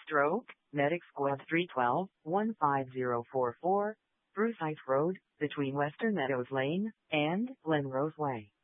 Stroke, Medic Squad 312, 15044, Bruce Road, between Western Meadows Lane and Glen Rose Way.